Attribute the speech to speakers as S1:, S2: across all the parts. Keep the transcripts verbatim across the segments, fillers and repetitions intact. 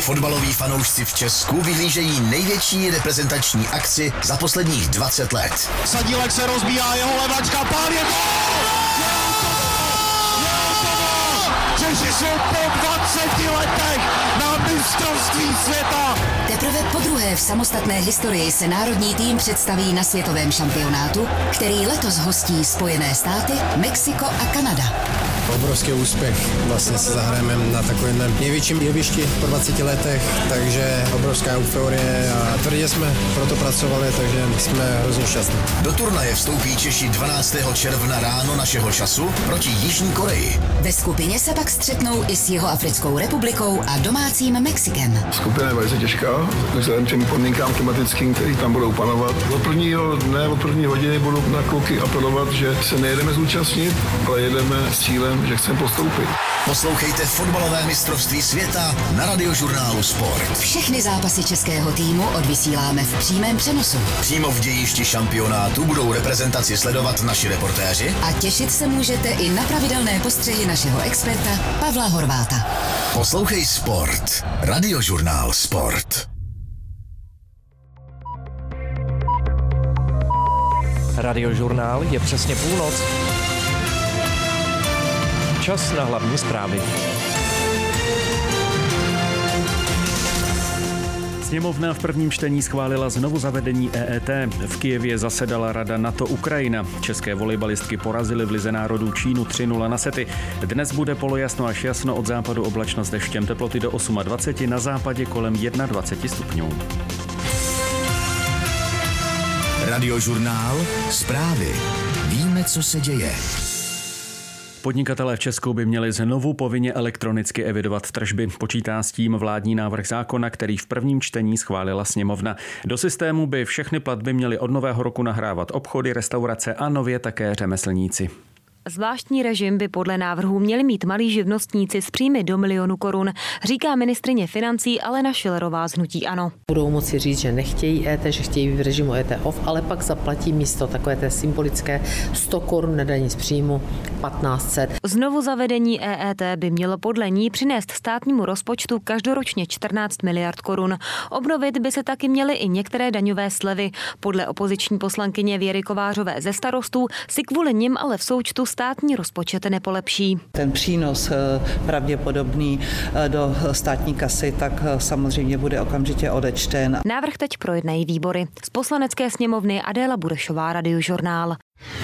S1: Fotbaloví fanoušci v Česku vyhlížejí největší reprezentační akci za posledních dvacet let.
S2: Sadílek se rozbíhá, jeho levačka, pál je gól! Češi jsou po dvaceti letech na mistrovství světa!
S3: Teprve podruhé v samostatné historii se národní tým představí na světovém šampionátu, který letos hostí Spojené státy, Mexiko a Kanada.
S4: Obrovský úspěch. Vlastně se zahrajeme na takovém největším jevišti po dvaceti letech, takže obrovská euforie a tvrdě jsme proto pracovali, takže jsme hrozně šťastní.
S1: Do turnaje vstoupí Češi dvanáctého června ráno našeho času proti Jižní Koreji.
S3: Ve skupině se pak střetnou i s Jihoafrickou republikou a domácím Mexikem.
S5: Skupina je velice těžká, vzhledem těm podmínkám klimatickým, který tam budou panovat. Od prvního dne, od první hodiny budu na kluky apelovat, že se nejedeme zúčastnit, ale jedeme s cílem, že chceme postoupit.
S1: Poslouchejte fotbalové mistrovství světa na Radiožurnálu Sport.
S3: Všechny zápasy českého týmu odvysíláme v přímém přenosu.
S1: Přímo v dějišti šampionátu budou reprezentaci sledovat naši reportéři.
S3: A těšit se můžete i na pravidelné postřehy našeho experta Pavla Horváta.
S1: Poslouchej Sport. Radiožurnál Sport.
S6: Radiožurnál je přesně půlnoc. Čas na hlavní zprávy.
S7: Sněmovna v prvním čtení schválila znovu zavedení E E T. V Kyjevě zasedala Rada NATO Ukrajina. České volejbalistky porazily v Lize národů Čínu tři nula na sety. Dnes bude polojasno až jasno, od západu oblačno s deštěm, teploty do dvacet osm, na západě kolem dvacet jedna stupňů.
S1: Radiožurnál Zprávy. Víme, co se děje.
S7: Podnikatelé v Česku by měli znovu povinně elektronicky evidovat tržby. Počítá s tím vládní návrh zákona, který v prvním čtení schválila sněmovna. Do systému by všechny platby měly od nového roku nahrávat obchody, restaurace a nově také řemeslníci.
S8: Zvláštní režim by podle návrhu měli mít malí živnostníci s příjmy do milionu korun, říká ministryně financí Alena Schillerová z hnutí ANO.
S9: Budou moci říct, že nechtějí E T, že chtějí v režimu E T off, ale pak zaplatí místo takové té symbolické sto korun na daní z příjmu patnáct set.
S8: Znovu zavedení E E T by mělo podle ní přinést státnímu rozpočtu každoročně čtrnáct miliard korun. Obnovit by se taky měly i některé daňové slevy. Podle opoziční poslankyně Věry Kovářové ze Starostů si kvůli nim ale v součtu státní rozpočet nepolepší.
S10: Ten přínos pravděpodobný do státní kasy tak samozřejmě bude okamžitě odečten.
S8: Návrh teď projednají výbory. Z Poslanecké sněmovny Adéla Burešová, Radiožurnál.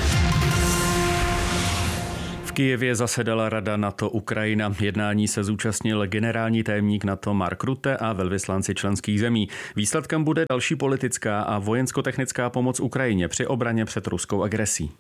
S7: V Kyjevě zasedala Rada NATO Ukrajina. Jednání se zúčastnil generální tajemník NATO Mark Rutte a velvyslanci členských zemí. Výsledkem bude další politická a vojensko-technická pomoc Ukrajině při obraně před ruskou agresí.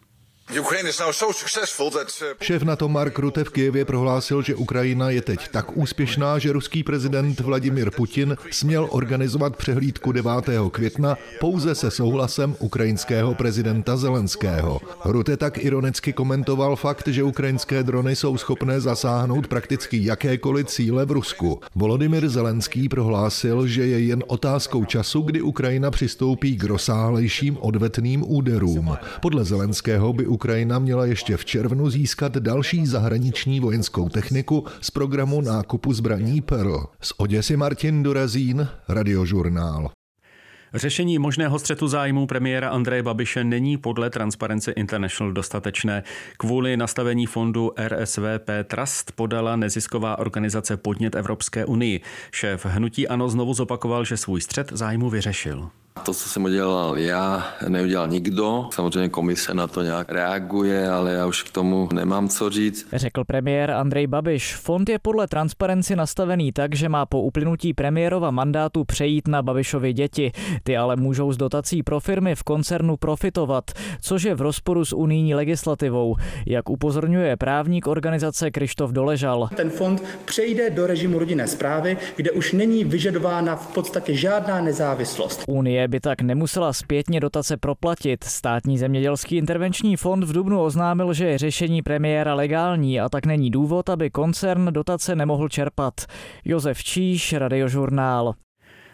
S11: Šéf NATO Mark Rutte v Kyjevě prohlásil, že Ukrajina je teď tak úspěšná, že ruský prezident Vladimir Putin směl organizovat přehlídku devátého května pouze se souhlasem ukrajinského prezidenta Zelenského. Rutte tak ironicky komentoval fakt, že ukrajinské drony jsou schopné zasáhnout prakticky jakékoliv cíle v Rusku. Volodymyr Zelenský prohlásil, že je jen otázkou času, kdy Ukrajina přistoupí k rozsáhlejším odvetným úderům. Podle Zelenského by Ukrajina měla ještě v červnu získat další zahraniční vojenskou techniku z programu nákupu zbraní Pearl. Z Oděsy Martin Dorazín, Radiožurnál.
S7: Řešení možného střetu zájmů premiéra Andreje Babiše není podle Transparency International dostatečné. Kvůli nastavení fondu R S V P Trust podala nezisková organizace podnět Evropské unii. Šéf hnutí ANO znovu zopakoval, že svůj střet zájmu vyřešil.
S12: To, co jsem udělal já, neudělal nikdo. Samozřejmě komise na to nějak reaguje, ale já už k tomu nemám co říct.
S13: Řekl premiér Andrej Babiš. Fond je podle Transparency nastavený tak, že má po uplynutí premiérova mandátu přejít na Babišovy děti. Ty ale můžou z dotací pro firmy v koncernu profitovat, což je v rozporu s unijní legislativou. Jak upozorňuje právník organizace Krištof Doležal.
S14: Ten fond přejde do režimu rodinné správy, kde už není vyžadována v podstatě žádná nezávislost.
S13: Unie by tak nemusela zpětně dotace proplatit. Státní zemědělský intervenční fond v dubnu oznámil, že je řešení premiéra legální a tak není důvod, aby koncern dotace nemohl čerpat. Josef Číš, Radiožurnál.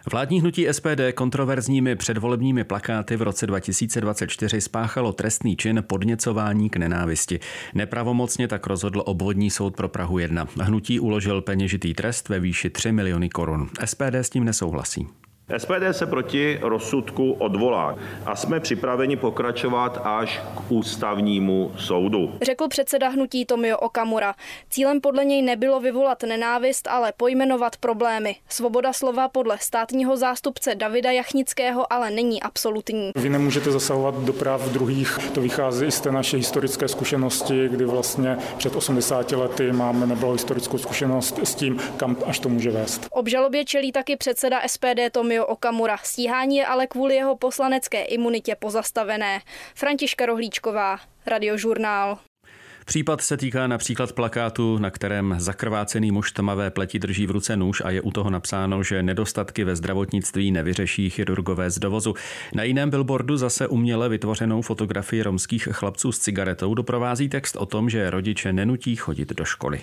S7: Vládní hnutí S P D kontroverzními předvolebními plakáty v roce dva tisíce dvacet čtyři spáchalo trestný čin podněcování k nenávisti. Nepravomocně tak rozhodl obvodní soud pro Prahu jedna. Hnutí uložil peněžitý trest ve výši tři miliony korun. S P D s tím nesouhlasí.
S15: S P D se proti rozsudku odvolá a jsme připraveni pokračovat až k ústavnímu soudu,
S16: řekl předseda hnutí Tomio Okamura. Cílem podle něj nebylo vyvolat nenávist, ale pojmenovat problémy. Svoboda slova podle státního zástupce Davida Jachnického ale není absolutní.
S17: Vy nemůžete zasahovat do práv druhých, to vychází i z té naší historické zkušenosti, kdy vlastně před osmdesáti lety máme nebylo historickou zkušenost s tím, kam až to může vést.
S16: Obžalobě čelí taky předseda S P D Tomio Okamura. Stíhání je ale kvůli jeho poslanecké imunitě pozastavené. Františka Rohlíčková, Radiožurnál.
S7: Případ se týká například plakátu, na kterém zakrvácený muž tmavé pleti drží v ruce nůž a je u toho napsáno, že nedostatky ve zdravotnictví nevyřeší chirurgové z dovozu. Na jiném billboardu zase uměle vytvořenou fotografii romských chlapců s cigaretou doprovází text o tom, že rodiče nenutí chodit do školy.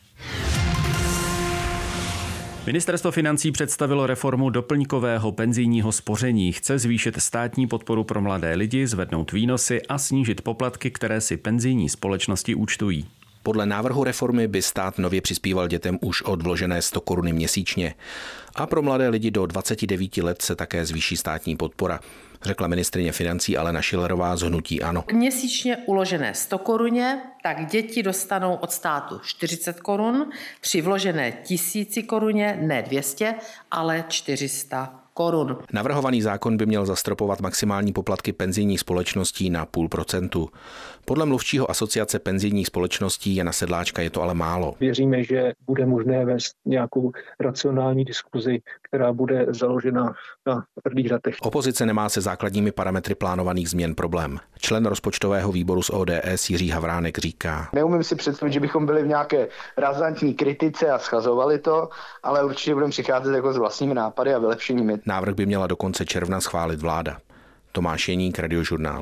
S7: Ministerstvo financí představilo reformu doplňkového penzijního spoření. Chce zvýšit státní podporu pro mladé lidi, zvednout výnosy a snížit poplatky, které si penzijní společnosti účtují.
S18: Podle návrhu reformy by stát nově přispíval dětem už od vložené sto koruny měsíčně. A pro mladé lidi do dvaceti devíti let se také zvýší státní podpora, řekla ministryně financí Alena Schillerová z hnutí ANO.
S9: Měsíčně uložené sto koruně, tak děti dostanou od státu čtyřicet korun, při vložené tisíci koruně ne dvě stě, ale čtyři sta korun.
S18: Navrhovaný zákon by měl zastropovat maximální poplatky penzijních společností na půl procentu. Podle mluvčího asociace penzijních společností Jana Sedláčka je to ale málo.
S19: Věříme, že bude možné vést nějakou racionální diskuzi, která bude založena na tvrdých datech.
S18: Opozice nemá se základními parametry plánovaných změn problém. Člen rozpočtového výboru z O D S Jiří Havránek říká:
S20: Neumím si představit, že bychom byli v nějaké razantní kritice a schazovali to, ale určitě budeme přicházet jako s vlastními nápady a vylepšeními.
S18: Návrh by měla do konce června schválit vláda. Tomáš Jeník, Radiožurnál.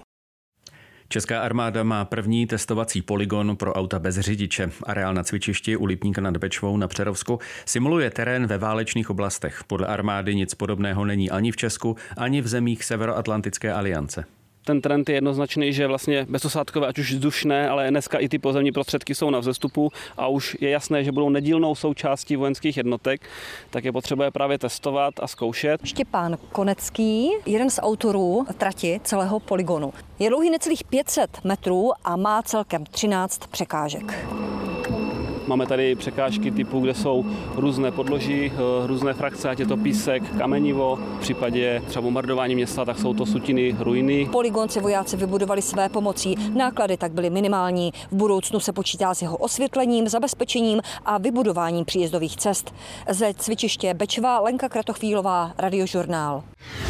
S7: Česká armáda má první testovací polygon pro auta bez řidiče. Areál na cvičišti u Lipníka nad Bečvou na Přerovsku simuluje terén ve válečných oblastech. Podle armády nic podobného není ani v Česku, ani v zemích Severoatlantické aliance.
S21: Ten trend je jednoznačný, že vlastně bezosádkové, ať už vzdušné, ale dneska i ty pozemní prostředky jsou na vzestupu a už je jasné, že budou nedílnou součástí vojenských jednotek, tak je potřeba je právě testovat a zkoušet.
S22: Štěpán Konecký, jeden z autorů trati celého polygonu. Je dlouhý necelých pět set metrů a má celkem třináct překážek.
S21: Máme tady překážky typu, kde jsou různé podloží, různé frakce, ať je to písek, kamenivo. V případě třeba bombardování města, tak jsou to sutiny, ruiny.
S22: Polygon si vojáci vybudovali své pomocí. Náklady tak byly minimální. V budoucnu se počítá s jeho osvětlením, zabezpečením a vybudováním příjezdových cest. Ze cvičiště Bečva Lenka Kratochvílová, Radiožurnál.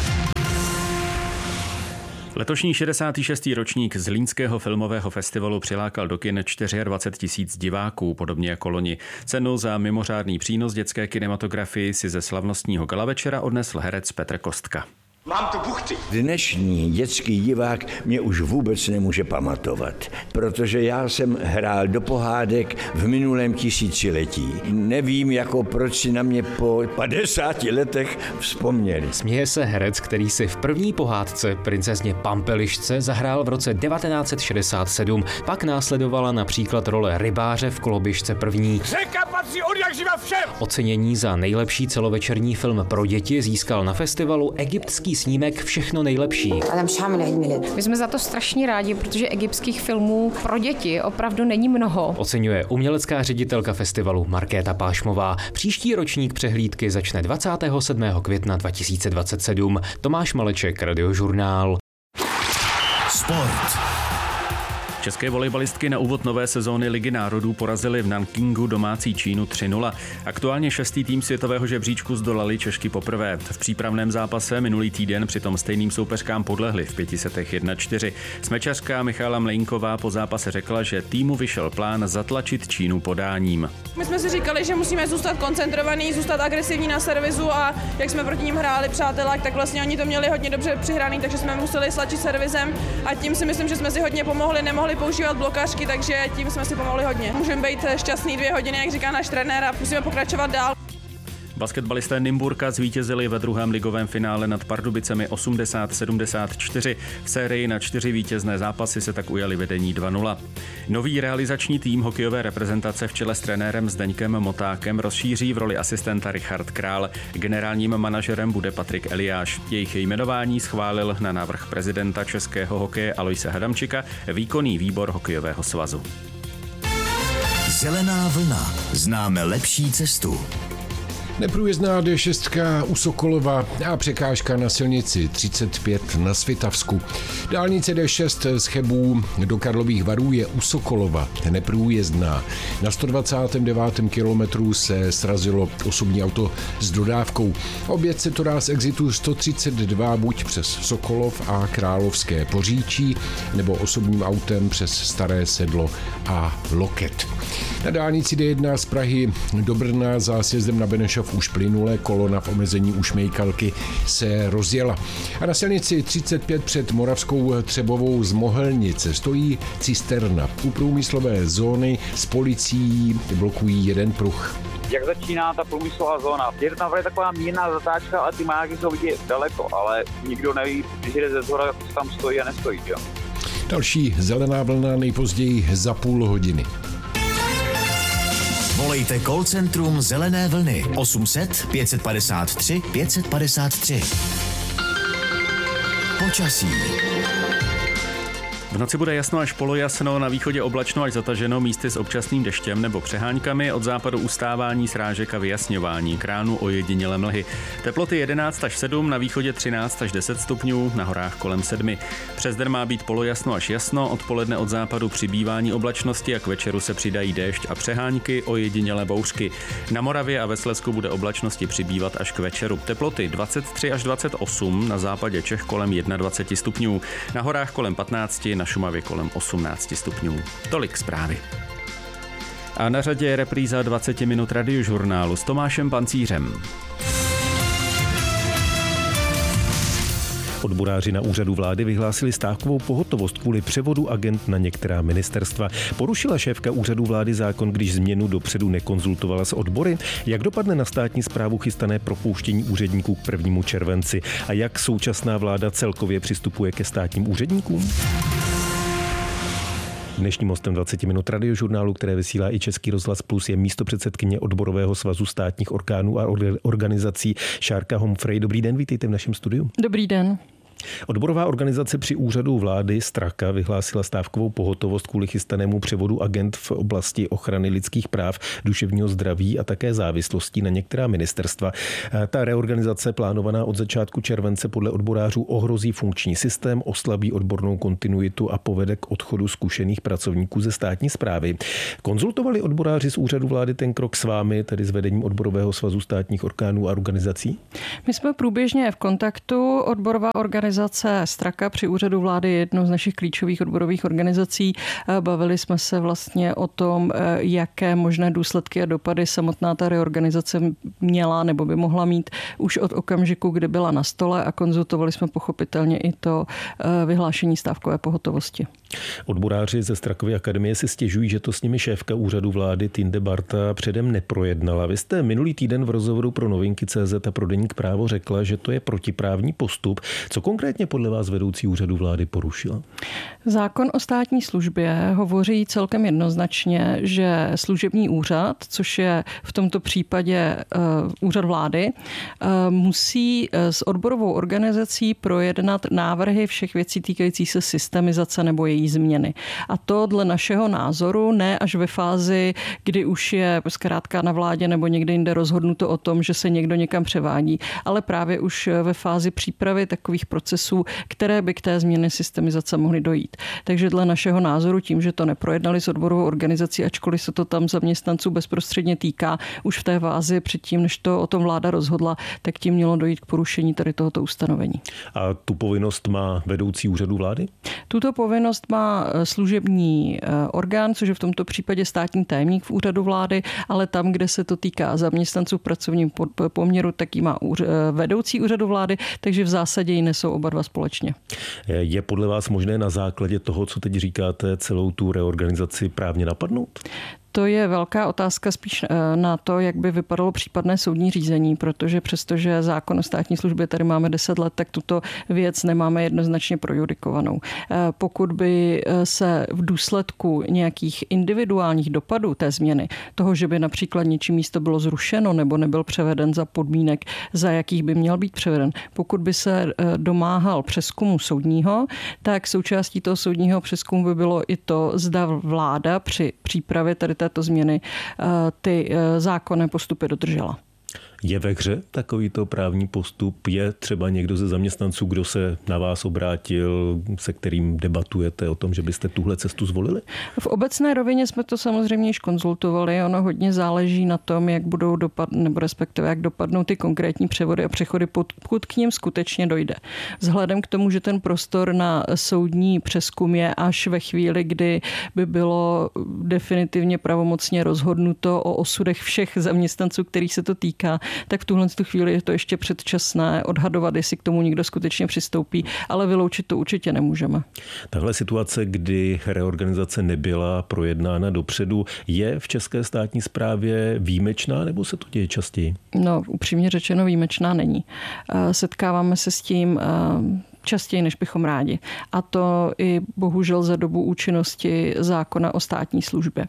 S7: Letošní šedesátý šestý ročník Zlínského filmového festivalu přilákal do kin dvacet čtyři tisíc diváků, podobně jako loni. Cenu za mimořádný přínos dětské kinematografii si ze slavnostního gala večera odnesl herec Petr Kostka.
S23: Mám tu buchty. Dnešní dětský divák mě už vůbec nemůže pamatovat, protože já jsem hrál do pohádek v minulém tisíciletí. Nevím, jako proč si na mě po padesáti letech vzpomněli.
S24: Směje se herec, který si v první pohádce princezně Pampelišce zahrál v roce devatenáct set šedesát sedm. Pak následovala například role rybáře v Koloběžce první.
S23: Řeka patří odjakživa všem!
S24: Ocenění za nejlepší celovečerní film pro děti získal na festivalu egyptský snímek Všechno nejlepší.
S25: My jsme za to strašně rádi, protože egyptských filmů pro děti opravdu není mnoho.
S24: Oceňuje umělecká ředitelka festivalu Markéta Pášmová. Příští ročník přehlídky začne dvacátého sedmého května dva tisíce dvacet sedm. Tomáš Maleček, Radiožurnál.
S7: Sport. České volejbalistky na úvod nové sezóny Ligy národů porazily v Nankingu domácí Čínu tři nula. Aktuálně šestý tým světového žebříčku zdolali Češky poprvé. V přípravném zápase minulý týden přitom stejným soupeřkám podlehli v pěti setech jedna čtyři. Smečařka Michála Mlejnková po zápase řekla, že týmu vyšel plán zatlačit Čínu podáním.
S26: My jsme si říkali, že musíme zůstat koncentrovaný, zůstat agresivní na servisu a jak jsme proti ním hráli přátelák, tak vlastně oni to měli hodně dobře přihraný, takže jsme museli slačit servizem a tím si myslím, že jsme si hodně pomohli, nemohli používat blokařky, takže tím jsme si pomohli hodně. Můžeme být šťastný dvě hodiny, jak říká náš trenér, a musíme pokračovat dál.
S7: Basketbalisté Nymburka zvítězili ve druhém ligovém finále nad Pardubicemi osmdesát sedmdesát čtyři. V sérii na čtyři vítězné zápasy se tak ujali vedení dva nula. Nový realizační tým hokejové reprezentace v čele s trenérem Zdeňkem Motákem rozšíří v roli asistenta Richard Král. Generálním manažerem bude Patrik Eliáš. Jejich jmenování schválil na návrh prezidenta českého hokeje Aloise Hadamčika výkonný výbor hokejového svazu.
S1: Zelená vlna. Známe lepší cestu.
S2: Neprůjezdná D šest u Sokolova a překážka na silnici třicet pět na Svitavsku. Dálnice D šest z Chebů do Karlových Varů je u Sokolova neprůjezdná. Na sto dvacátém devátém kilometru se srazilo osobní auto s dodávkou. Oběd se to dá z exitu sto třicet dva buď přes Sokolov a Královské Poříčí, nebo osobním autem přes Staré Sedlo a Loket. Na dálnici D jedna z Prahy do Brna za sjezdem na Benešov už plynulé, kolona v omezení u Šmejkalky se rozjela. A na silnici třicet pět před Moravskou Třebovou z Mohelnice stojí cisterna. U průmyslové zóny s policií blokují jeden pruh.
S3: Jak začíná ta průmyslová zóna? Je to tam taková mírná zatáčka, ale ty majáky jsou vidět daleko, ale nikdo neví, když jde ze zhora, co tam stojí a nestojí. Jo?
S2: Další zelená vlna nejpozději za půl hodiny.
S1: Volejte call centrum Zelené vlny osm set pět padesát tři pět padesát tři. Počasí.
S7: V noci bude jasno až polojasno, na východě oblačno až zataženo, místy s občasným deštěm nebo přeháňkami, od západu ustávání srážek a vyjasňování, k ránu ojedinělé mlhy. Teploty jedenáct až sedm, na východě třináct až deset stupňů, na horách kolem sedmi. Přes den má být polojasno až jasno, odpoledne od západu přibývání oblačnosti a k večeru se přidají déšť a přeháňky, ojedinělé bouřky. Na Moravě a ve Slezsku bude oblačnosti přibývat až k večeru. Teploty dvacet tři až dvacet osm, na západě Čech kolem dvacet jedna stupňů, na horách kolem patnáct, na Šumavě kolem osmnáct stupňů. Tolik zprávy. A na řadě je repríza dvacet minut radiožurnálu s Tomášem Pancířem. Odboráři na úřadu vlády vyhlásili stávkovou pohotovost kvůli převodu agent na některá ministerstva. Porušila šéfka úřadu vlády zákon, když změnu dopředu nekonzultovala s odbory? Jak dopadne na státní správu chystané propouštění úředníků k prvnímu červenci? A jak současná vláda celkově přistupuje ke státním úředníkům? Dnešním hostem dvacet minut radiožurnálu, které vysílá i Český rozhlas Plus, je místopředsedkyně Odborového svazu státních orgánů a organizací Šárka Homfrey. Dobrý den, vítejte v našem studiu.
S4: Dobrý den.
S7: Odborová organizace při úřadu vlády Straka vyhlásila stávkovou pohotovost kvůli chystanému převodu agent v oblasti ochrany lidských práv, duševního zdraví a také závislostí na některá ministerstva. Ta reorganizace plánovaná od začátku července podle odborářů ohrozí funkční systém, oslabí odbornou kontinuitu a povede k odchodu zkušených pracovníků ze státní správy. Konzultovali odboráři z úřadu vlády ten krok s vámi, tedy s vedením Odborového svazu státních orgánů a organizací?
S4: My jsme průběžně v kontaktu. Odborová organizace Organizace Straka při úřadu vlády je jednou z našich klíčových odborových organizací. Bavili jsme se vlastně o tom, jaké možné důsledky a dopady samotná ta reorganizace měla nebo by mohla mít už od okamžiku, kdy byla na stole, a konzultovali jsme pochopitelně i to vyhlášení stávkové pohotovosti.
S7: Odboráři ze Strakovy akademie si stěžují, že to s nimi šéfka úřadu vlády Tinde Barta předem neprojednala. Vy jste minulý týden v rozhovoru pro Novinky tečka cé zet a pro deník Právo řekla, že to je protiprávní postup. Co konkrétně podle vás vedoucí úřadu vlády porušila?
S4: Zákon o státní službě hovoří celkem jednoznačně, že služební úřad, což je v tomto případě uh, úřad vlády, uh, musí uh, s odborovou organizací projednat návrhy všech věcí týkající se systemizace nebo její změny. A to dle našeho názoru ne až ve fázi, kdy už je zkrátka na vládě nebo někde jinde rozhodnuto o tom, že se někdo někam převádí, ale právě už ve fázi přípravy takových procesů, které by k té změně systemizace mohly dojít. Takže dle našeho názoru tím, že to neprojednali s odborovou organizací, ačkoliv se to tam zaměstnanců bezprostředně týká, už v té fázi předtím, než to o tom vláda rozhodla, tak tím mělo dojít k porušení tady tohoto ustanovení.
S7: A tu povinnost má vedoucí úřadu vlády?
S4: Tuto povinnost má služební orgán, což je v tomto případě státní tajemník v úřadu vlády, ale tam, kde se to týká zaměstnanců v pracovním poměru, tak ji má vedoucí úřadu vlády, takže v zásadě ji nesou oba dva společně.
S7: Je podle vás možné na základě toho, co teď říkáte, celou tu reorganizaci právně napadnout?
S4: To je velká otázka spíš na to, jak by vypadalo případné soudní řízení, protože přestože zákon o státní službě tady máme deset let, tak tuto věc nemáme jednoznačně projudikovanou. Pokud by se v důsledku nějakých individuálních dopadů té změny, toho, že by například něčí místo bylo zrušeno nebo nebyl převeden za podmínek, za jakých by měl být převeden, pokud by se domáhal přezkumu soudního, tak součástí toho soudního přezkumu by bylo i to, zda vláda při přípravě tady této změny ty zákonné postupy dodržela.
S5: Je ve hře takovýto právní postup? Je třeba někdo ze zaměstnanců, kdo se na vás obrátil, se kterým debatujete o tom, že byste tuhle cestu zvolili?
S4: V obecné rovině jsme to samozřejmě již konzultovali. Ono hodně záleží na tom, jak budou dopadnout, nebo respektive jak dopadnou ty konkrétní převody a přechody, pokud k nim skutečně dojde. Vzhledem k tomu, že ten prostor na soudní přezkum je až ve chvíli, kdy by bylo definitivně pravomocně rozhodnuto o osudech všech zaměstnanců, kterých se to týká, tak v tuhle chvíli je to ještě předčasné odhadovat, jestli k tomu někdo skutečně přistoupí, ale vyloučit to určitě nemůžeme.
S5: Tahle situace, kdy reorganizace nebyla projednána dopředu, je v české státní správě výjimečná, nebo se to děje častěji?
S4: No, upřímně řečeno výjimečná není. Setkáváme se s tím častěji, než bychom rádi. A to i bohužel za dobu účinnosti zákona o státní službě.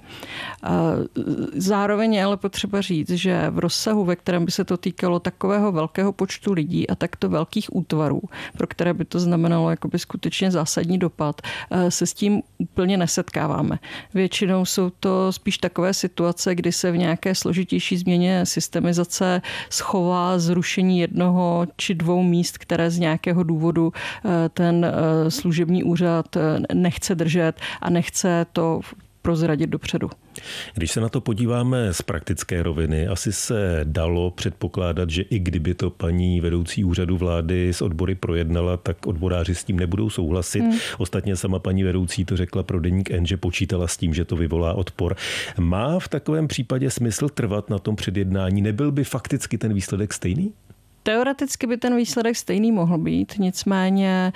S4: Zároveň je ale potřeba říct, že v rozsahu, ve kterém by se to týkalo takového velkého počtu lidí a takto velkých útvarů, pro které by to znamenalo jakoby skutečně zásadní dopad, se s tím úplně nesetkáváme. Většinou jsou to spíš takové situace, kdy se v nějaké složitější změně systemizace schová zrušení jednoho či dvou míst, které z nějakého důvodu ten služební úřad nechce držet a nechce to prozradit dopředu.
S5: Když se na to podíváme z praktické roviny, asi se dalo předpokládat, že i kdyby to paní vedoucí úřadu vlády s odbory projednala, tak odboráři s tím nebudou souhlasit. Hmm. Ostatně sama paní vedoucí to řekla pro Deník N, že počítala s tím, že to vyvolá odpor. Má v takovém případě smysl trvat na tom předjednání? Nebyl by fakticky ten výsledek stejný?
S4: Teoreticky by ten výsledek stejný mohl být, nicméně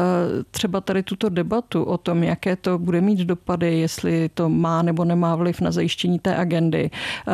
S4: třeba tady tuto debatu o tom, jaké to bude mít dopady, jestli to má nebo nemá vliv na zajištění té agendy,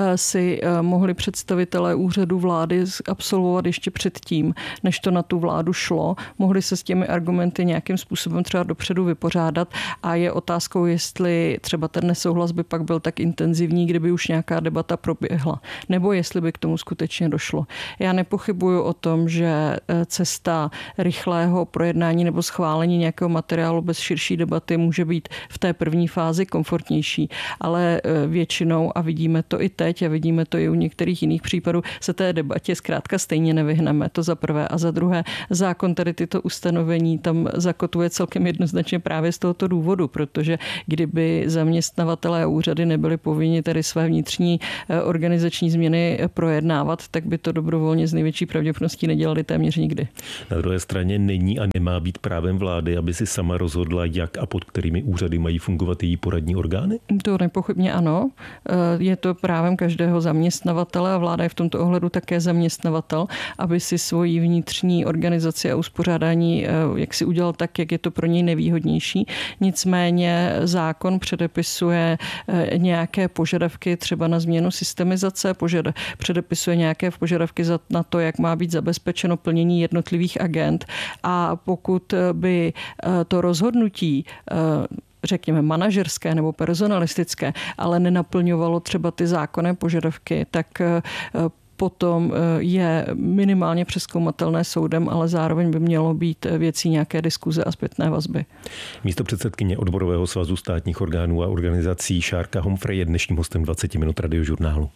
S4: si mohli představitelé úřadu vlády absolvovat ještě předtím, než to na tu vládu šlo. Mohli se s těmi argumenty nějakým způsobem třeba dopředu vypořádat a je otázkou, jestli třeba ten nesouhlas by pak byl tak intenzivní, kdyby už nějaká debata proběhla, nebo jestli by k tomu skutečně došlo. Já nepochybuju o tom, že cesta rychlého projednání nebo schválení nějakého materiálu bez širší debaty může být v té první fázi komfortnější, ale většinou, a vidíme to i teď a vidíme to i u některých jiných případů, se té debatě zkrátka stejně nevyhneme. To za prvé. A za druhé, zákon tady tyto ustanovení tam zakotvuje celkem jednoznačně právě z tohoto důvodu, protože kdyby zaměstnavatelé a úřady nebyli povinni tady své vnitřní organizační změny projednávat, tak by to dobrovolně z největší pravděpodobností nedělali téměř nikdy.
S5: Na druhé straně není a nemá být právem vlády, aby si sama rozhodla, jak a pod kterými úřady mají fungovat její poradní orgány?
S4: To nepochybně ano. Je to právem každého zaměstnavatele a vláda je v tomto ohledu také zaměstnavatel, aby si svoji vnitřní organizaci a uspořádání jak si udělal tak, jak je to pro něj nevýhodnější. Nicméně zákon předepisuje nějaké požadavky třeba na změnu systemizace, požad, předepisuje nějaké požadavky na to, jak má být zabezpečeno plnění jednotlivých agend a pokud by to rozhodnutí řekněme manažerské nebo personalistické, ale nenaplňovalo třeba ty zákonné požadavky, tak potom je minimálně přezkoumatelné soudem, ale zároveň by mělo být věcí nějaké diskuze a zpětné vazby.
S5: Místopředsedkyně Odborového svazu státních orgánů a organizací Šárka Homfrey je dnešním hostem dvacet minut Radiožurnálu.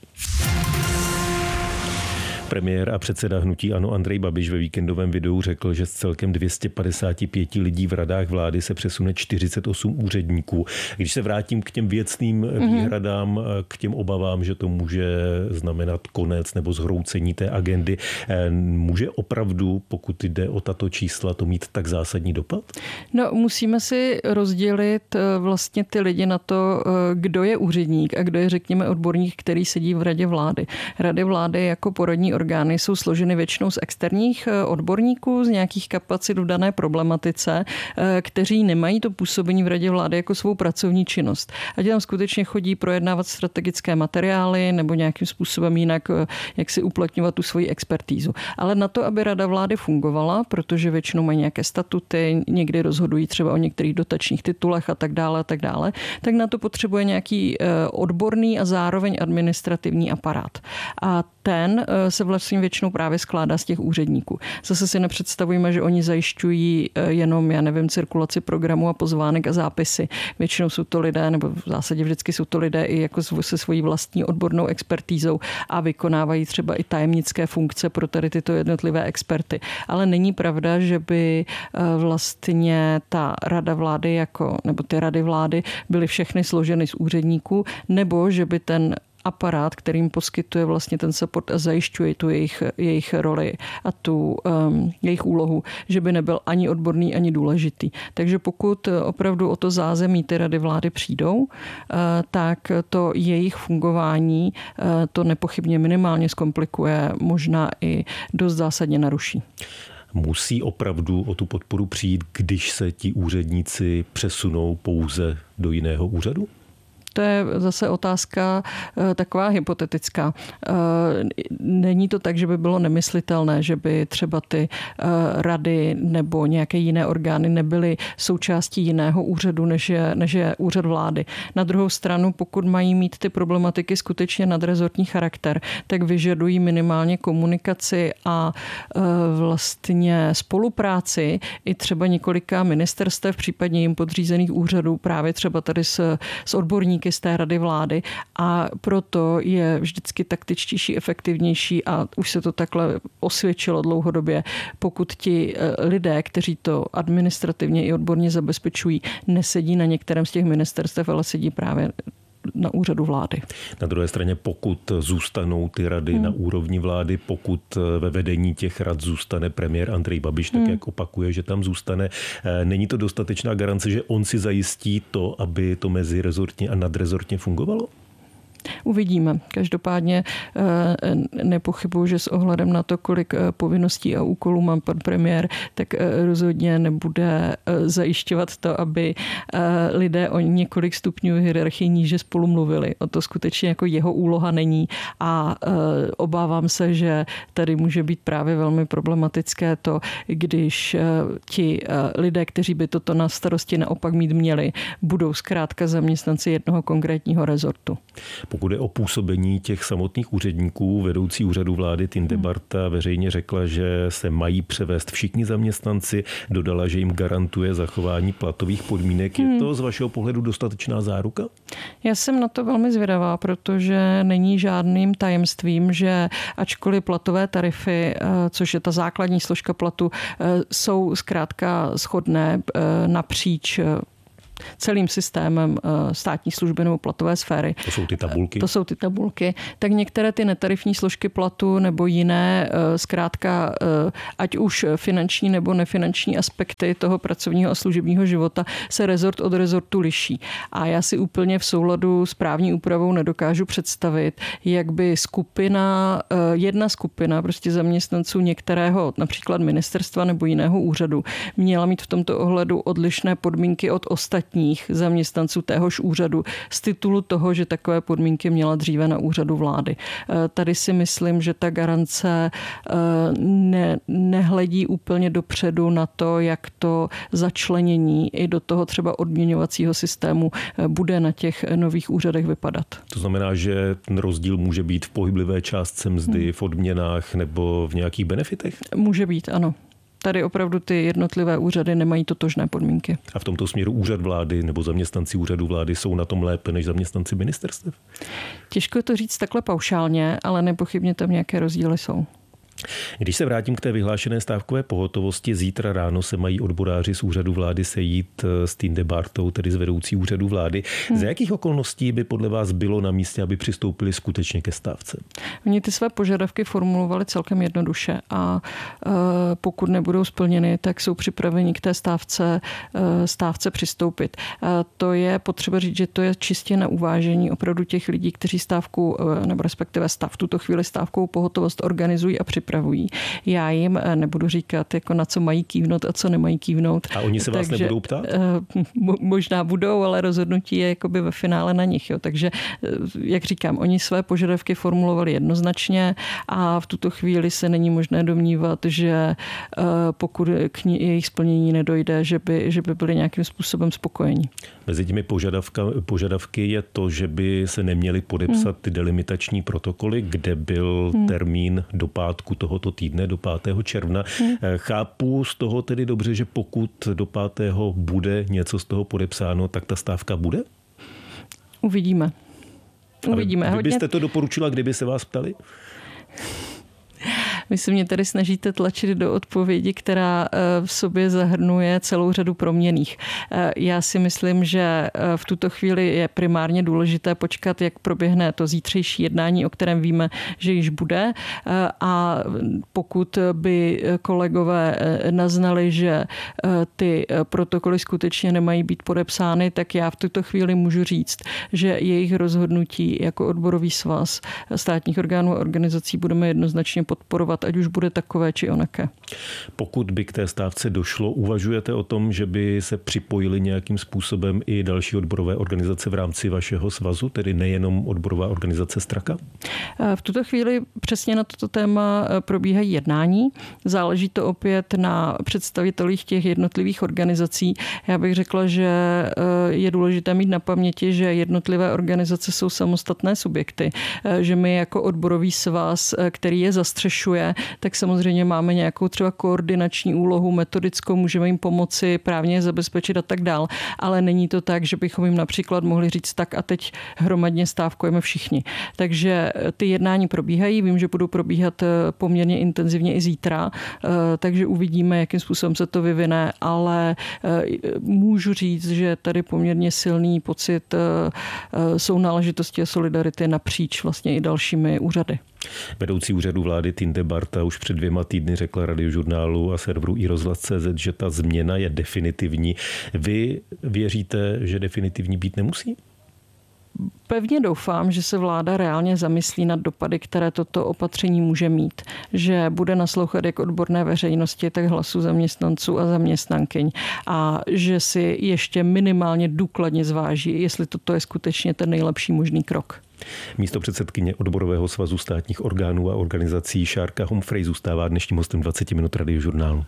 S5: Premiér a předseda hnutí ANO Andrej Babiš ve víkendovém videu řekl, že z celkem dvě stě padesát pět lidí v radách vlády se přesune čtyřicet osm úředníků. Když se vrátím k těm věcným výhradám, k těm obavám, že to může znamenat konec nebo zhroucení té agendy, může opravdu, pokud jde o tato čísla, to mít tak zásadní dopad?
S4: No, musíme si rozdělit vlastně ty lidi na to, kdo je úředník a kdo je, řekněme, odborník, který sedí v radě vlády. Rady vlády jako poradní orgány jsou složeny většinou z externích odborníků, z nějakých kapacit v dané problematice, kteří nemají to působení v radě vlády jako svou pracovní činnost. Ať tam skutečně chodí projednávat strategické materiály nebo nějakým způsobem jinak, jak si uplatňovat tu svoji expertízu. Ale na to, aby rada vlády fungovala, protože většinou mají nějaké statuty, někdy rozhodují třeba o některých dotačních titulech a tak dále a tak dále, tak na to potřebuje nějaký odborný a zároveň administrativní aparát. A ten se vlastně většinou právě skládá z těch úředníků. Zase si nepředstavujeme, že oni zajišťují jenom, já nevím, cirkulaci programu a pozvánek a zápisy. Většinou jsou to lidé, nebo v zásadě vždycky jsou to lidé i jako se svojí vlastní odbornou expertízou a vykonávají třeba i tajemnické funkce pro tady tyto jednotlivé experty. Ale není pravda, že by vlastně ta rada vlády jako, nebo ty rady vlády byly všechny složeny z úředníků, nebo že by ten aparát, kterým poskytuje vlastně ten support a zajišťuje tu jejich, jejich roli a tu um, jejich úlohu, že by nebyl ani odborný, ani důležitý. Takže pokud opravdu o to zázemí ty rady vlády přijdou, uh, tak to jejich fungování uh, to nepochybně minimálně zkomplikuje, možná i dost zásadně naruší.
S5: Musí opravdu o tu podporu přijít, když se ti úředníci přesunou pouze do jiného úřadu?
S4: To je zase otázka taková hypotetická. Není to tak, že by bylo nemyslitelné, že by třeba ty rady nebo nějaké jiné orgány nebyly součástí jiného úřadu, než je, než je úřad vlády. Na druhou stranu, pokud mají mít ty problematiky skutečně nadrezortní charakter, tak vyžadují minimálně komunikaci a vlastně spolupráci i třeba několika ministerstev, případně jim podřízených úřadů, právě třeba tady s, s odborníky z té rady vlády, a proto je vždycky taktičtější, efektivnější a už se to takhle osvědčilo dlouhodobě, pokud ti lidé, kteří to administrativně i odborně zabezpečují, nesedí na některém z těch ministerstev, ale sedí právě na úřadu vlády.
S5: Na druhé straně, pokud zůstanou ty rady hmm. na úrovni vlády, pokud ve vedení těch rad zůstane premiér Andrej Babiš, tak hmm. jak opakuje, že tam zůstane, není to dostatečná garance, že on si zajistí to, aby to mezirezortně a nadrezortně fungovalo?
S4: Uvidíme. Každopádně nepochybuji, že s ohledem na to, kolik povinností a úkolů má pan premiér, tak rozhodně nebude zajišťovat to, aby lidé o několik stupňů hierarchii níže spolu mluvili. O to skutečně jako jeho úloha není a obávám se, že tady může být právě velmi problematické to, když ti lidé, kteří by toto na starosti naopak mít měli, budou zkrátka zaměstnanci jednoho konkrétního rezortu.
S5: Pokud je o působení těch samotných úředníků, vedoucí úřadu vlády Tinde Barta veřejně řekla, že se mají převést všichni zaměstnanci, dodala, že jim garantuje zachování platových podmínek. Je to z vašeho pohledu dostatečná záruka?
S4: Já jsem na to velmi zvědavá, protože není žádným tajemstvím, že ačkoliv platové tarify, což je ta základní složka platu, jsou zkrátka shodné napříč celým systémem státní služby nebo platové sféry.
S5: To jsou ty tabulky.
S4: To jsou ty tabulky. Tak některé ty netarifní složky platu nebo jiné, zkrátka, ať už finanční nebo nefinanční aspekty toho pracovního a služebního života se rezort od rezortu liší. A já si úplně v souladu s právní úpravou nedokážu představit, jak by skupina, jedna skupina prostě zaměstnanců některého například ministerstva nebo jiného úřadu měla mít v tomto ohledu odlišné podmínky od ostatních zaměstnanců téhož úřadu z titulu toho, že takové podmínky měla dříve na úřadu vlády. Tady si myslím, že ta garance ne, nehledí úplně dopředu na to, jak to začlenění i do toho třeba odměňovacího systému bude na těch nových úřadech vypadat.
S5: To znamená, že ten rozdíl může být v pohyblivé částce mzdy, v odměnách nebo v nějakých benefitech?
S4: Může být, ano. Tady opravdu ty jednotlivé úřady nemají totožné podmínky.
S5: A v tomto směru úřad vlády nebo zaměstnanci úřadu vlády jsou na tom lépe než zaměstnanci ministerstev?
S4: Těžko to říct takhle paušálně, ale nepochybně tam nějaké rozdíly jsou.
S5: Když se vrátím k té vyhlášené stávkové pohotovosti, zítra ráno se mají odboráři z úřadu vlády sejít s Tinde Bartou, tedy z vedoucí úřadu vlády. Hmm. Za jakých okolností by podle vás bylo na místě, aby přistoupili skutečně ke stávce?
S4: Oni ty své požadavky formulovali celkem jednoduše a pokud nebudou splněny, tak jsou připraveni k té stávce, stávce přistoupit. To je potřeba říct, že to je čistě na uvážení opravdu těch lidí, kteří stávku, nebo respektive stav, v tuto chvíli stávkovou pohotovost organizují a připravují. Já jim nebudu říkat, jako na co mají kývnout a co nemají kývnout.
S5: A oni se vás
S4: Takže,
S5: nebudou ptát?
S4: Možná budou, ale rozhodnutí je jakoby ve finále na nich. Jo. Takže, jak říkám, oni své požadavky formulovali jednoznačně a v tuto chvíli se není možné domnívat, že pokud k jejich splnění nedojde, že by, že by byli nějakým způsobem spokojení.
S5: Mezi těmi požadavky je to, že by se neměly podepsat ty delimitační protokoly, kde byl hmm. termín do pátku tohoto týdne, do pátého června. Hmm. Chápu z toho tedy dobře, že pokud do pátého bude něco z toho podepsáno, tak ta stávka bude?
S4: Uvidíme. Uvidíme.
S5: Ale vy byste to doporučila, kdyby se vás ptali?
S4: Vy se mě tady snažíte tlačit do odpovědi, která v sobě zahrnuje celou řadu proměnných. Já si myslím, že v tuto chvíli je primárně důležité počkat, jak proběhne to zítřejší jednání, o kterém víme, že již bude. A pokud by kolegové naznali, že ty protokoly skutečně nemají být podepsány, tak já v tuto chvíli můžu říct, že jejich rozhodnutí jako odborový svaz státních orgánů a organizací budeme jednoznačně podporovat, ať už bude takové či onaké.
S5: Pokud by k té stávce došlo, uvažujete o tom, že by se připojili nějakým způsobem i další odborové organizace v rámci vašeho svazu, tedy nejenom odborová organizace Straka?
S4: V tuto chvíli přesně na toto téma probíhají jednání. Záleží to opět na představitelích těch jednotlivých organizací. Já bych řekla, že je důležité mít na paměti, že jednotlivé organizace jsou samostatné subjekty, že my jako odborový svaz, který je zastřešuje, tak samozřejmě máme nějakou třeba koordinační úlohu, metodickou, můžeme jim pomoci, právně je zabezpečit a tak dál, ale není to tak, že bychom jim například mohli říct tak a teď hromadně stávkujeme všichni. Takže ty jednání probíhají, vím, že budou probíhat poměrně intenzivně i zítra, takže uvidíme, jakým způsobem se to vyvine, ale můžu říct, že tady poměrně silný pocit sounáležitosti a solidarity napříč vlastně i dalšími úřady.
S5: Vedoucí úřadu vlády Tinde Barta už před dvěma týdny řekla Radiožurnálu a serveru iRozhlas tečka cé zet, že ta změna je definitivní. Vy věříte, že definitivní být nemusí?
S4: Pevně doufám, že se vláda reálně zamyslí nad dopady, které toto opatření může mít. Že bude naslouchat jak odborné veřejnosti, tak hlasu zaměstnanců a zaměstnankyň. A že si ještě minimálně důkladně zváží, jestli toto je skutečně ten nejlepší možný krok.
S5: Místopředsedkyně Odborového svazu státních orgánů a organizací Šárka Humphrey zůstává dnešním hostem dvacet minut Radiožurnálu.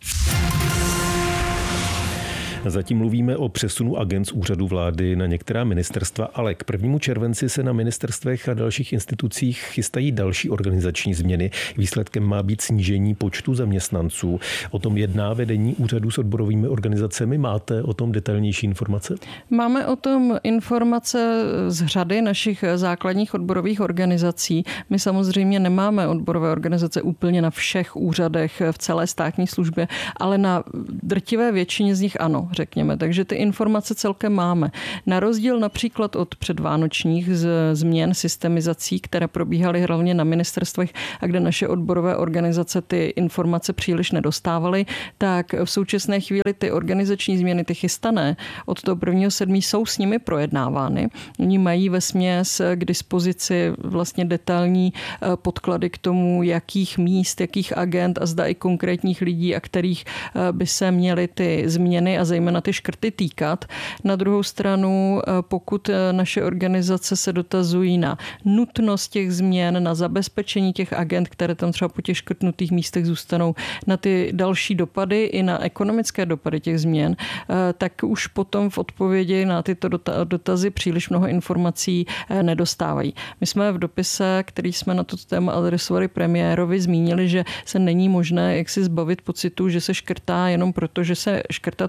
S5: Zatím mluvíme o přesunu agent z úřadu vlády na některá ministerstva, ale k prvnímu červenci se na ministerstvech a dalších institucích chystají další organizační změny. Výsledkem má být snížení počtu zaměstnanců. O tom jedná vedení úřadu s odborovými organizacemi. Máte o tom detailnější informace?
S4: Máme o tom informace z řady našich základních odborových organizací. My samozřejmě nemáme odborové organizace úplně na všech úřadech v celé státní službě, ale na drtivé většině z nich ano, řekněme. Takže ty informace celkem máme. Na rozdíl například od předvánočních z, změn systemizací, které probíhaly hlavně na ministerstvech a kde naše odborové organizace ty informace příliš nedostávaly, tak v současné chvíli ty organizační změny, ty chystané od toho prvního sedmého jsou s nimi projednávány. Oni mají vesměs k dispozici vlastně detailní podklady k tomu, jakých míst, jakých agent a zda i konkrétních lidí, a kterých by se měly ty změny a zejména ty škrty týkat. Na druhou stranu, pokud naše organizace se dotazují na nutnost těch změn, na zabezpečení těch agent, které tam třeba po těch škrtnutých místech zůstanou, na ty další dopady i na ekonomické dopady těch změn, tak už potom v odpovědi na tyto dotazy příliš mnoho informací nedostávají. My jsme v dopise, který jsme na toto téma adresovali premiérovi, zmínili, že se není možné jak si zbavit pocitu, že se škrtá jenom proto, že se škrtat musí,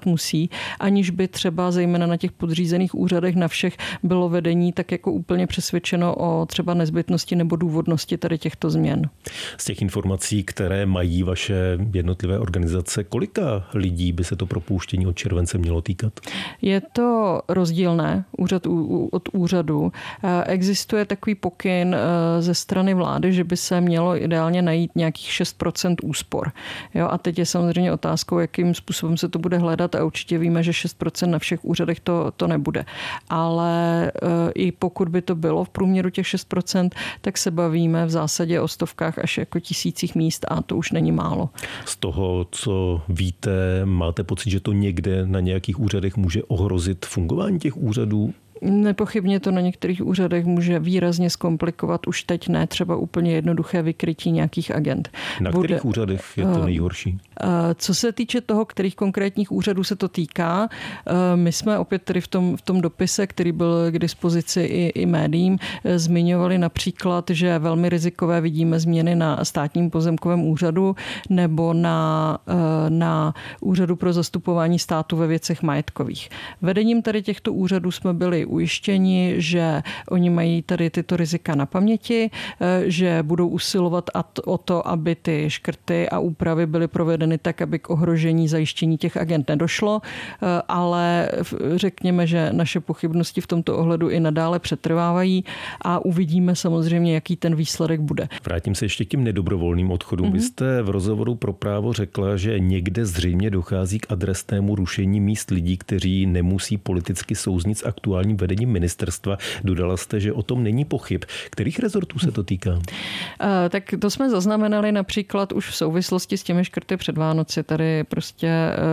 S4: fungují, aniž by třeba zejména na těch podřízených úřadech na všech bylo vedení tak jako úplně přesvědčeno o třeba nezbytnosti nebo důvodnosti tady těchto změn.
S5: Z těch informací, které mají vaše jednotlivé organizace, kolika lidí by se to propouštění od července mělo týkat?
S4: Je to rozdílné úřad od úřadu. Existuje takový pokyn ze strany vlády, že by se mělo ideálně najít nějakých šest procent úspor. Jo, a teď je samozřejmě otázkou, jakým způsobem se to bude hledat a určitě víme, že šest procent na všech úřadech to, to nebude. Ale i pokud by to bylo v průměru těch šest procent, tak se bavíme v zásadě o stovkách až jako tisících míst a to už není málo.
S5: Z toho, co víte, máte pocit, že to někde na nějakých úřadech může ohrozit fungování těch úřadů?
S4: Nepochybně to na některých úřadech může výrazně zkomplikovat už teď ne třeba úplně jednoduché vykrytí nějakých agent.
S5: Na
S4: Bude,
S5: kterých úřadech je to nejhorší?
S4: Co se týče toho, kterých konkrétních úřadů se to týká, my jsme opět tedy v tom, v tom dopise, který byl k dispozici i, i médiím, zmiňovali například, že velmi rizikové vidíme změny na státním pozemkovém úřadu nebo na, na úřadu pro zastupování státu ve věcech majetkových. Vedením tady těchto úřadů jsme byli ujištěni, že oni mají tady tyto rizika na paměti, že budou usilovat o to, aby ty škrty a úpravy byly provedeny tak, aby k ohrožení zajištění těch agent nedošlo, ale řekněme, že naše pochybnosti v tomto ohledu i nadále přetrvávají a uvidíme samozřejmě, jaký ten výsledek bude.
S5: Vrátím se ještě k těm nedobrovolným odchodům. Mm-hmm. Vy jste v rozhovoru pro Právo řekla, že někde zřejmě dochází k adresnému rušení míst lidí, kteří nemusí politicky souznit s aktuálním vedením ministerstva. Dodala jste, že o tom není pochyb. Kterých rezortů se to týká?
S4: Tak to jsme zaznamenali například už v souvislosti s těmi škrty před Vánoci. Tady prostě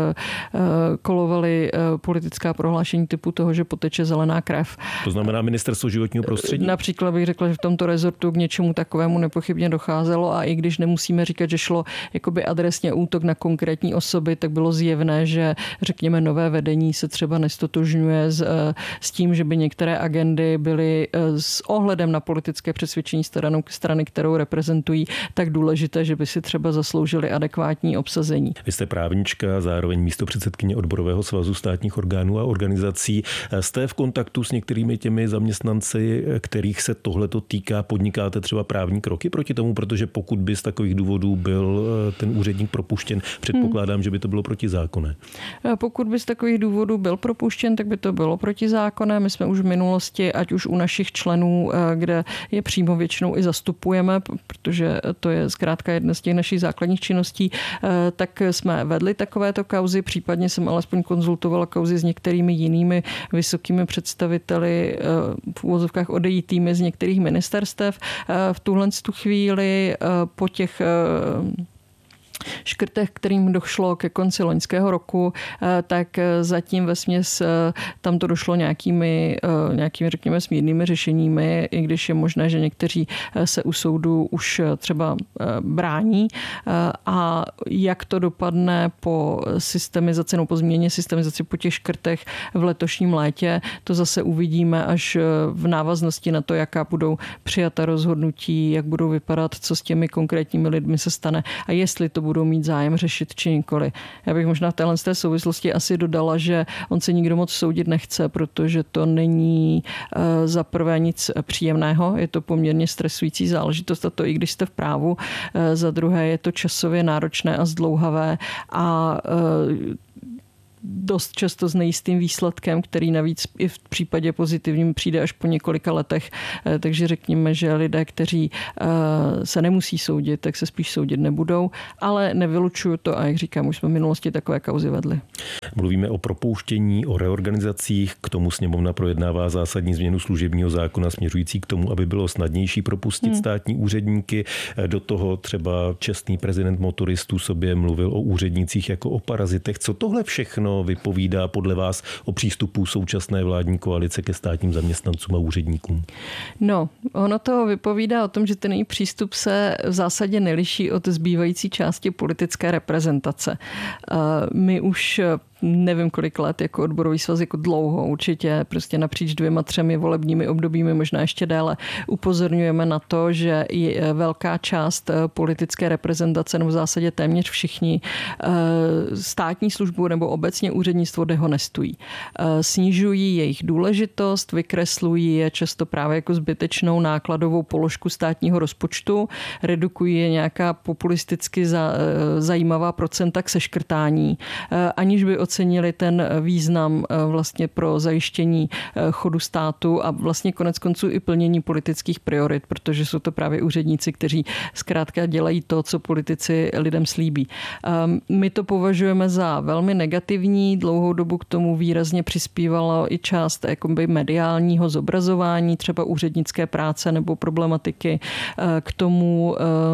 S4: kolovaly politická prohlášení typu toho, že poteče zelená krev.
S5: To znamená ministerstvo životního prostředí?
S4: Například bych řekla, že v tomto rezortu k něčemu takovému nepochybně docházelo a i když nemusíme říkat, že šlo jakoby adresně útok na konkrétní osoby, tak bylo zjevné, že řekněme nové vedení se třeba nestotožňuje s, s tím, že by některé agendy byly s ohledem na politické přesvědčení stranu, strany, kterou reprezentují, tak důležité, že by si třeba zasloužili adekvátní obsazení.
S5: Vy jste právnička, zároveň místopředsedkyně Odborového svazu státních orgánů a organizací. Jste v kontaktu s některými těmi zaměstnanci, kterých se tohleto týká? Podnikáte třeba právní kroky proti tomu, protože pokud by z takových důvodů byl ten úředník propuštěn, předpokládám, hmm. že by to bylo protizákonné.
S4: Pokud by z takových důvodů byl propuštěn, tak by to bylo protizákonné. My jsme už v minulosti, ať už u našich členů, kde je přímo většinou i zastupujeme, protože to je zkrátka jedna z těch našich základních činností, tak jsme vedli takovéto kauzy, případně jsem alespoň konzultovala kauzy s některými jinými vysokými představiteli v úvozovkách odejítými z některých ministerstev. V tuhle tu chvíli po těch škrtech, kterým došlo ke konci loňského roku, tak zatím vesměs tam to došlo nějakými, nějakými, řekněme, smírnými řešeními, i když je možné, že někteří se u soudu už třeba brání. A jak to dopadne po systemizaci, no po změně systemizaci po těch škrtech v letošním létě, to zase uvidíme až v návaznosti na to, jaká budou přijata rozhodnutí, jak budou vypadat, co s těmi konkrétními lidmi se stane a jestli to budou mít zájem řešit či nikoli. Já bych možná v téhle té souvislosti asi dodala, že on se nikdo moc soudit nechce, protože to není za prvé nic příjemného, je to poměrně stresující záležitost a to i když jste v právu, za druhé je to časově náročné a zdlouhavé a dost často s nejistým výsledkem, který navíc i v případě pozitivním přijde až po několika letech. Takže řekněme, že lidé, kteří se nemusí soudit, tak se spíš soudit nebudou, ale nevylučuju to a jak říkám, už jsme v minulosti takové kauzy vedli.
S5: Mluvíme o propouštění, o reorganizacích, k tomu sněmovna projednává zásadní změnu služebního zákona směřující k tomu, aby bylo snadnější propustit hmm. státní úředníky. Do toho třeba čestný prezident motoristů sobě mluvil o úřednících jako o parazitech. Co tohle všechno vypovídá podle vás o přístupu současné vládní koalice ke státním zaměstnancům a úředníkům?
S4: No, ono to vypovídá o tom, že ten její přístup se v zásadě neliší od zbývající části politické reprezentace. My už nevím kolik let jako odborový svaz, jako dlouho určitě, prostě napříč dvěma, třemi volebními obdobími, možná ještě déle, upozorňujeme na to, že i velká část politické reprezentace, nebo v zásadě téměř všichni, státní službu nebo obecně úřednictvo dehonestují. Snižují jejich důležitost, vykreslují je často právě jako zbytečnou nákladovou položku státního rozpočtu, redukují je nějaká populisticky za, zajímavá procenta k seškrtání, aniž by ocenili ten význam vlastně pro zajištění chodu státu a vlastně konec konců i plnění politických priorit, protože jsou to právě úředníci, kteří zkrátka dělají to, co politici lidem slíbí. My to považujeme za velmi negativní, dlouhou dobu k tomu výrazně přispívalo i část jakoby mediálního zobrazování, třeba úřednické práce nebo problematiky. K tomu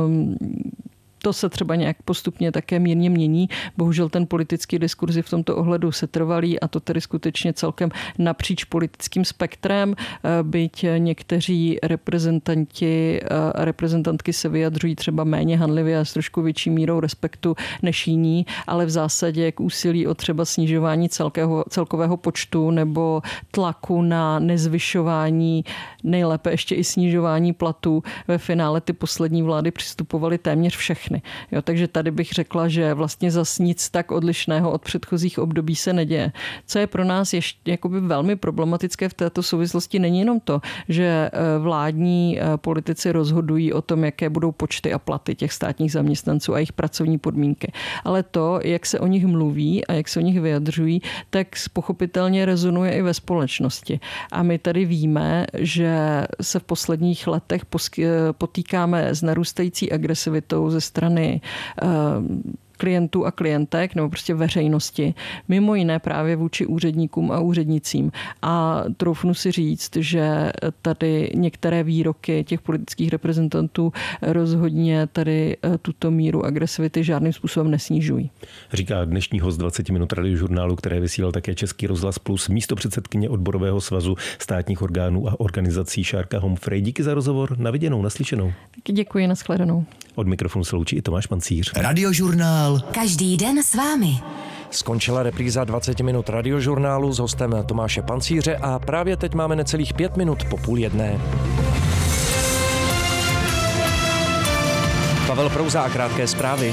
S4: to se třeba nějak postupně také mírně mění. Bohužel ten politický diskurs je v tomto ohledu setrvalý a to tedy skutečně celkem napříč politickým spektrem, byť někteří reprezentanti a reprezentantky se vyjadřují třeba méně hanlivě a s trošku větší mírou respektu než jiní, ale v zásadě k úsilí o třeba snižování celkého, celkového počtu nebo tlaku na nezvyšování, nejlépe ještě i snižování platů. Ve finále ty poslední vlády přistupovaly téměř všechny. Jo, takže tady bych řekla, že vlastně zas nic tak odlišného od předchozích období se neděje. Co je pro nás ještě jakoby velmi problematické v této souvislosti, není jenom to, že vládní politici rozhodují o tom, jaké budou počty a platy těch státních zaměstnanců a jejich pracovní podmínky, ale to, jak se o nich mluví a jak se o nich vyjadřují, tak pochopitelně rezonuje i ve společnosti. A my tady víme, že se v posledních letech potýkáme s narůstající agresivitou ze strany klientů a klientek nebo prostě veřejnosti, mimo jiné právě vůči úředníkům a úřednicím. A troufnu si říct, že tady některé výroky těch politických reprezentantů rozhodně tady tuto míru agresivity žádným způsobem nesnižují.
S5: Říká dnešní host dvacet minut radiožurnálu, které vysílal také Český rozhlas Plus, místopředsedkyně odborového svazu státních orgánů a organizací Šárka Homfrey. Díky za rozhovor, na viděnou, naslyšenou.
S4: Taky děkuji, nashledanou.
S5: Od mikrofonu se loučí i Tomáš Pancíř.
S1: Radiožurnál.
S6: Každý den s vámi.
S8: Skončila repríza dvacet minut radiožurnálu s hostem Tomáše Pancíře a právě teď máme necelých pět minut po půl jedné. Pavel Prouza a krátké zprávy.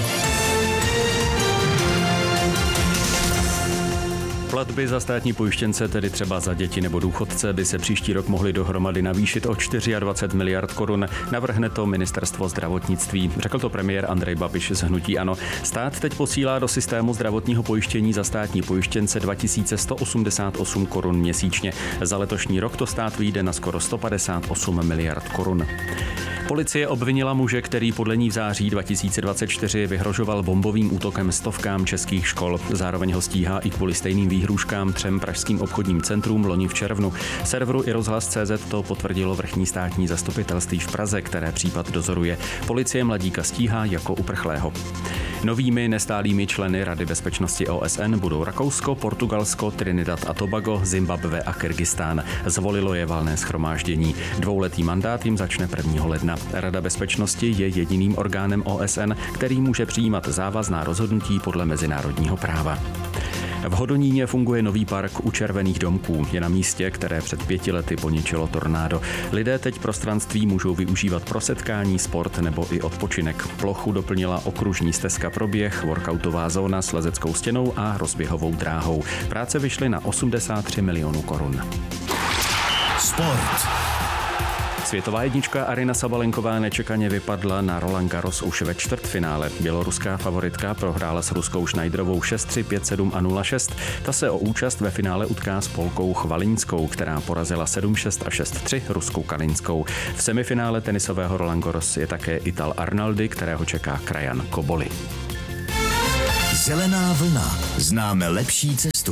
S7: Platby za státní pojištěnce, tedy třeba za děti nebo důchodce, by se příští rok mohly dohromady navýšit o dvacet čtyři miliard korun. Navrhne to ministerstvo zdravotnictví. Řekl to premiér Andrej Babiš z hnutí ANO. Stát teď posílá do systému zdravotního pojištění za státní pojištěnce dva tisíce sto osmdesát osm korun měsíčně. Za letošní rok to stát vyjde na skoro sto padesát osm miliard korun. Policie obvinila muže, který podle ní v září dva tisíce dvacet čtyři vyhrožoval bombovým útokem stovkám českých škol. Zároveň ho stíhá i kvůli stejným výhrůžkám třem pražským obchodním centrům loni v červnu. Serveru i rozhlas tečka cé zet to potvrdilo vrchní státní zastupitelství v Praze, které případ dozoruje. Policie mladíka stíhá jako uprchlého. Novými nestálými členy Rady bezpečnosti O S N budou Rakousko, Portugalsko, Trinidad a Tobago, Zimbabwe a Kyrgyzstán. Zvolilo je valné shromáždění. Dvouletý mandát jim začne prvního ledna. Rada bezpečnosti je jediným orgánem O S N, který může přijímat závazná rozhodnutí podle mezinárodního práva. V Hodoníně funguje nový park u Červených domků. Je na místě, které před pěti lety poničilo tornádo. Lidé teď prostranství můžou využívat pro setkání, sport nebo i odpočinek. Plochu doplnila okružní stezka pro běh, workoutová zóna s lezeckou stěnou a rozběhovou dráhou. Práce vyšly na osmdesát tři milionů korun.
S1: Sport.
S7: Světová jednička Aryna Sabalenková nečekaně vypadla na Roland Garros už ve čtvrtfinále. Běloruská favoritka prohrála s ruskou Schneiderovou šest tři, pět sedm a nula šest. Ta se o účast ve finále utká s Polkou Chvalinskou, která porazila sedm šest a šest tři ruskou Kalinskou. V semifinále tenisového Roland Garros je také Ital Arnaldi, kterého čeká krajan Koboli.
S1: Zelená vlna. Známe lepší cestu.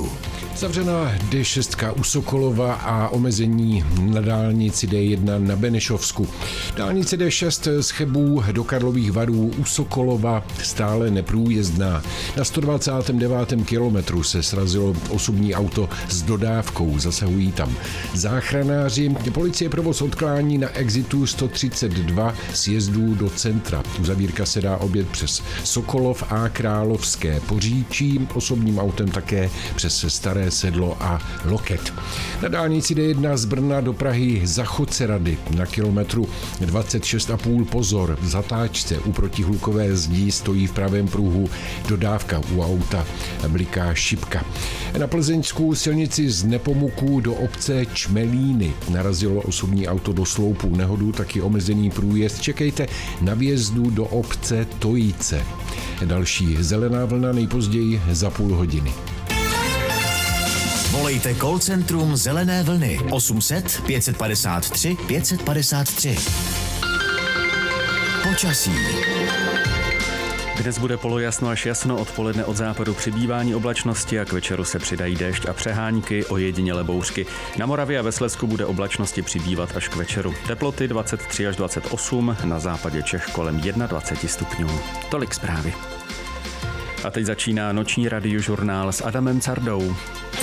S2: Zavřená D šest u Sokolova a omezení na dálnici D jedna na Benešovsku. Dálnice D šest z Chebů do Karlových Varů u Sokolova stále neprůjezdná. Na sto dvacátém devátém kilometru se srazilo osobní auto s dodávkou, zasahují tam záchranáři. Policie provoz odklání na exitu sto třicet dva sjezdů do centra. Uzavírka se dá objet přes Sokolov a Královské Poříčí, osobním autem také přes Staré Sedlo a Loket. Na dálnici D jedna z Brna do Prahy za Chocerady na kilometru dvacet šest a půl pozor. V zatáčce u protihlukové zdi stojí v pravém pruhu dodávka, u auta bliká šipka. Na plzeňskou silnici z Nepomuků do obce Čmelíny narazilo osobní auto do sloupu. Nehodu taky omezený průjezd. Čekejte na vjezdu do obce Tojice. Další zelená vlna nejpozději za půl hodiny.
S1: Volejte call centrum Zelené vlny osm set pět padesát tři pět padesát tři. Počasí.
S7: Dnes bude polojasno až jasno, odpoledne od západu přibývání oblačnosti a k večeru se přidají déšť a přehánky, ojedinělé bouřky. Na Moravě a ve Slezsku bude oblačnosti přibývat až k večeru. Teploty dvacet tři až dvacet osm, na západě Čech kolem dvacet jedna stupňů. Tolik zprávy. A teď začíná noční radiožurnál s Adamem Cardou.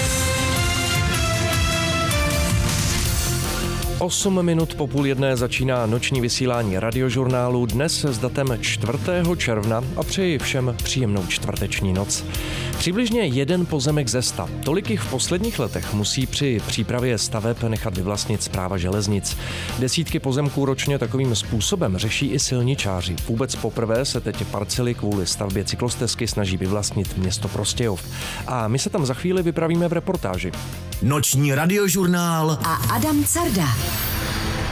S8: osm minut po půl jedné začíná noční vysílání radiožurnálu, dnes s datem čtvrtého června a přeji všem příjemnou čtvrteční noc. Přibližně jeden pozemek ze sta. Tolik jich v posledních letech musí při přípravě staveb nechat vyvlastnit Správa železnic. Desítky pozemků ročně takovým způsobem řeší i silničáři. Vůbec poprvé se teď parcely kvůli stavbě cyklostezky snaží vyvlastnit město Prostějov. A my se tam za chvíli vypravíme v reportáži.
S1: Noční radiožurnál
S6: a Adam Carda.